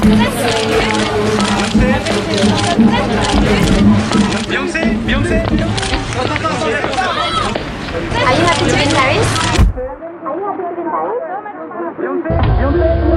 Beyoncé, Beyoncé. Are you happy to be in Paris? Beyoncé, Beyoncé.